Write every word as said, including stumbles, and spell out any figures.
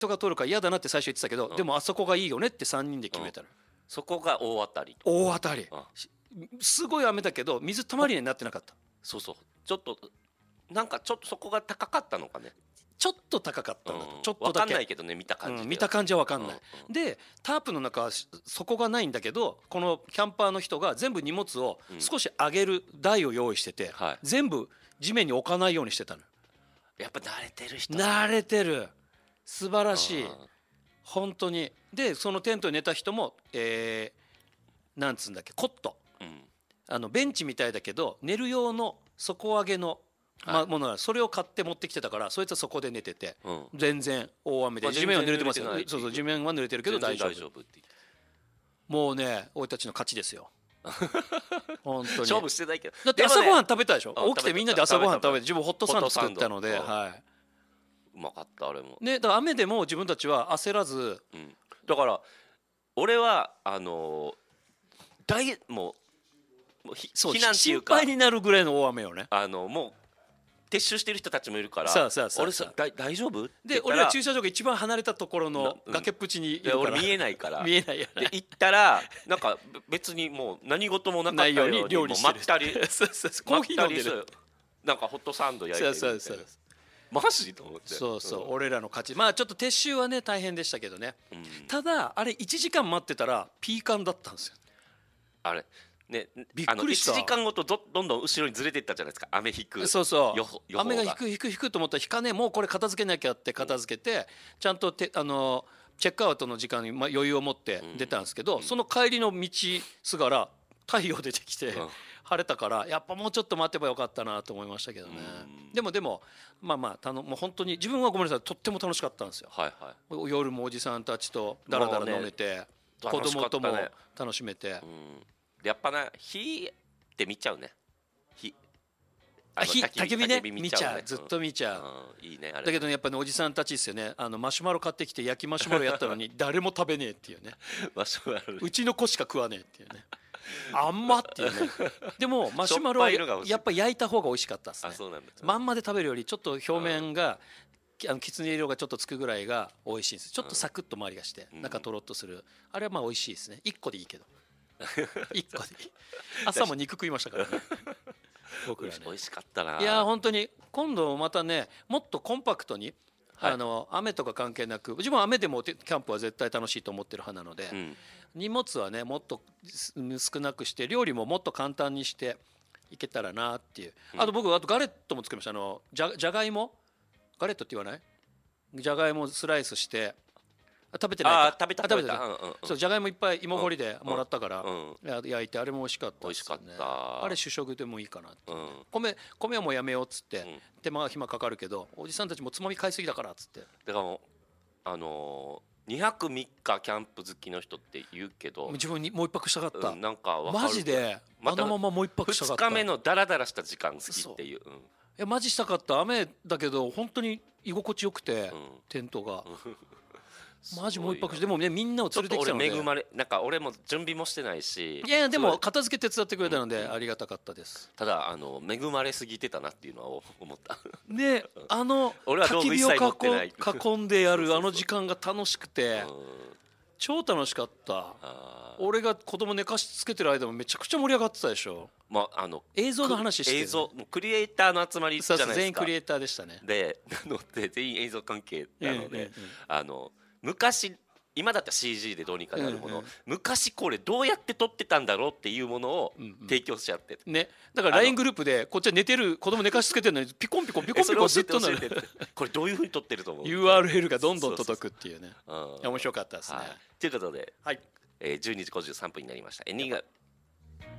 人が取るから嫌だなって最初言ってたけど、 うんでもあそこがいいよねってさんにんで決めたの、 そこが大当たり。 大当たり、 うんすごい雨だけど水たまりになってなかった。 そうそう、ちょっとなんかちょっとそこが高かったのかね。 ちょっと高かったんだと、 うんちょっとだけわかんないけどね、見た感じでは、 うん、見た感じは分かんない、 うんうんでタープの中は底がないんだけど、このキャンパーの人が全部荷物を少し上げる台を用意してて、 はい全部地面に置かないようにしてたの。 やっぱ慣れてる人慣れてる、素晴らしい、 うん本当に。でそのテントに寝た人も、えー、なんつうんだっけ、コット、 うんあのベンチみたいだけど寝る用の底上げの、まはいものがそれを買って持ってきてたから、そいつはそこで寝てて、 うん全然大雨で、 まあ地面は濡れてますよ、 全然濡れてないそうそう地面は濡れてるけど大丈夫。 全然って言ってもうね俺たちの勝ちですよ本当に。 勝負してないけど、 だって朝ごはん食べたでしょ、 うん起きてみんなで朝ごはん食べて、 食べた自分ホットサンド作ったので、 ホットサンドはうまかったあれも、 いね、だから雨でも自分たちは焦らず、 うん、だから俺はあのー大もうもうひそう避難っていう心か配になるぐらいの大雨よね。 あのもう撤収してる人たちもいるから、 そうそうそう俺さだ大丈夫って言でったら俺ら駐車場が一番離れたところのなうん崖っぷちにいるでから、 俺見えないから見えないよねで行ったらなんか別にもう何事もなかったようにないように料理してるもうまったりそうそうそうコーヒー飲んでる、 まったりそうなんかホットサンド焼いてるみたいな。 そうそうそうマジと思って。 そうそう、 ん俺らの勝ち。まあちょっと撤収はね大変でしたけどね、 うんただあれいちじかん待ってたらピーカンだったんですよ。 あれね、 びっくりしたあのいちじかんごとどどんどん後ろにずれていったじゃないですか、雨引く。 そうそう予報予報が雨が引く引く引くと思ったら引かねえ、もうこれ片付けなきゃって片付けて、ちゃんとてあのチェックアウトの時間にまあ余裕を持って出たんですけど、その帰りの道すがら太陽出てきて、 うん晴れたからやっぱもうちょっと待てばよかったなと思いましたけどね、 うんでもでもまあまあたのもう本当に自分はごめんなさいとっても楽しかったんですよ。 はいはい。 夜もおじさんたちとダラダラ飲めて、子楽しかったね供とも楽しめて、 うん、やっぱな火って見ちゃうね。火あ火焚き火ね焚き見ちゃう、 ねずっと見ちゃう、 うんいいねあれ。 だけどねやっぱねおじさんたちですよね、あのマシュマロ買ってきて焼きマシュマロやったのに誰も食べねえっていうねマシュマロうちの子しか食わねえっていうねあんまっていうねでもマシュマロはしょっぱいのが欲しいやっぱ焼いた方が美味しかったですね。 あ、そうなんだ。 まんまで食べるよりちょっと表面が、きあのきつね色がちょっとつくぐらいが美味しいんです。ちょっとサクッと周りがして、 うん中とろっとするあれはまあ美味しいですね。いっこでいいけどいっこでいい朝も肉食いましたからね僕らね。 美味しかったな。 いや本当に今度またねもっとコンパクトに、 はいあの雨とか関係なく、自分は雨でもキャンプは絶対楽しいと思ってる派なので、 うん荷物はねもっと少なくして料理ももっと簡単にしていけたらなっていう、 うんあと僕あとガレットも作りました。あのじゃじゃがいもガレットって言わない？じゃがいもスライスしてあ食べてないかあー食べたあ食べた食べた。うんうんうんそうじゃがいもいっぱい芋掘りでもらったから、 うんや焼いてあれも美味しかったですよね。 美味しかったあれ主食でもいいかなって、 うん米米はもうやめようっつって、 うん手間暇かかるけどおじさんたちもつまみ買いすぎだからっつってだからもうあのー、にはくみっかキャンプ好きの人って言うけど、 自分にもう一泊したかった、 うん、なんかわかる。 マジでまたあのままもう一泊したか 2 った。 日目のダラダラした時間好きっていう。うんいやマジしたかった。雨だけど本当に居心地よくて、 うんテントがすごいなマジもう一泊してでもねみんなをちょっと連れてきたので、 俺恵まれなんか俺も準備もしてないし、 いやいやですごいも片付け手伝ってくれたのでありがたかったです。 ただあの恵まれすぎてたなっていうのは思ったであの俺は道具焚き火を一切持ってない囲囲んでやそうそうそうるあの時間が楽しくてうん超楽しかった。 あー俺が子供寝かしつけてる間もめちゃくちゃ盛り上がってたでしょ。 まああの映像の話してる映像クリエイターの集まりじそうゃないですか。 そう全員クリエイターでしたね。 でなので全員映像関係なので、 うんうんうんあの昔今だったら シージー でどうにかなるもの、 うんうん昔これどうやって撮ってたんだろうっていうものをうんうん提供しちゃって、 ね、だから ライン グループでこっちは寝てる子供寝かしつけてるのにピコンピコンピコンピコンずっとなるえそれ教えて教えてこれどういうふうに撮ってると思うユーアールエル がどんどん届くっていうね。 うんいや面白かったですね。 はい、ということで、 はいえー、じゅうにじごじゅうさんぷんになりました。エンディング